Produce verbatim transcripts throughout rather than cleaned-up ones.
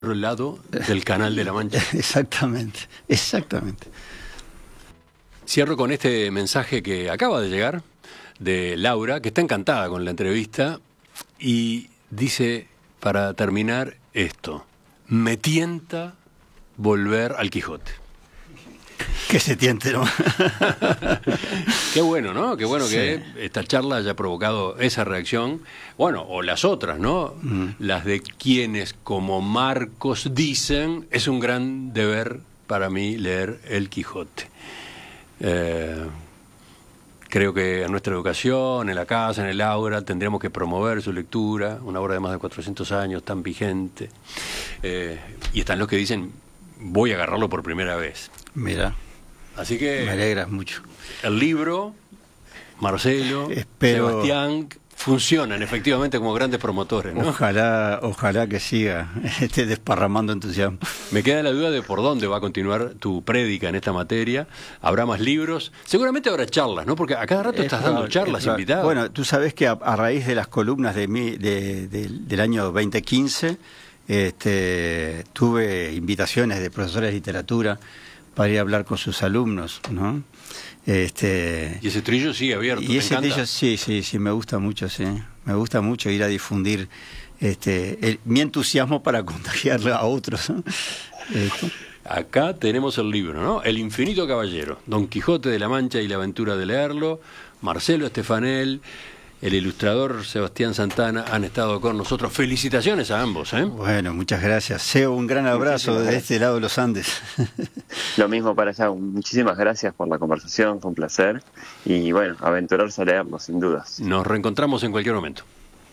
otro lado del Canal de la Mancha. Exactamente, exactamente. Cierro con este mensaje que acaba de llegar de Laura, que está encantada con la entrevista, y dice, para terminar, esto: me tienta volver al Quijote. Que se tiente, ¿no? Qué bueno, ¿no? Qué bueno Sí. que esta charla haya provocado esa reacción. Bueno, o las otras, ¿no? Mm. Las de quienes, como Marcos, dicen, es un gran deber para mí leer El Quijote. Eh, creo que en nuestra educación, en la casa, en el aula, tendríamos que promover su lectura, una obra de más de cuatrocientos años, tan vigente. Eh, y están los que dicen, voy a agarrarlo por primera vez. Mira. Así que me alegras mucho. El libro, Marcelo, Espero... Sebastián, funcionan efectivamente como grandes promotores, ¿no? Ojalá, ojalá que siga este desparramando entusiasmo. Me queda la duda de por dónde va a continuar tu prédica en esta materia. ¿Habrá más libros? Seguramente habrá charlas, ¿no? Porque a cada rato es estás probable, dando charlas, es invitados. Bueno, tú sabes que a, a raíz de las columnas de mi, de, de, del año veinte quince, este, tuve invitaciones de profesores de literatura para ir a hablar con sus alumnos, ¿no? Este, y ese trillo sigue abierto. Y ese trillo sí, sí, sí, me gusta mucho, sí. Me gusta mucho ir a difundir este, el, mi entusiasmo para contagiarlo a otros, ¿no? Este. Acá tenemos el libro, ¿no? El infinito caballero, Don Quijote de la Mancha y la aventura de leerlo. Marcelo Estefanel, el ilustrador Sebastián Santana han estado con nosotros. Felicitaciones a ambos, ¿eh? Bueno, muchas gracias. Seo, un gran abrazo desde este lado de los Andes. Lo mismo para allá. Muchísimas gracias por la conversación, fue un placer. Y bueno, aventurarse a leerlo, sin dudas. Nos reencontramos en cualquier momento.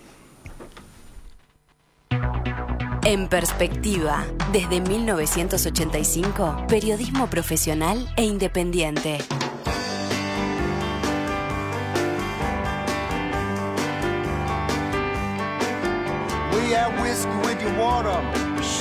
En Perspectiva, desde mil novecientos ochenta y cinco, periodismo profesional e independiente. We have whiskey with your water.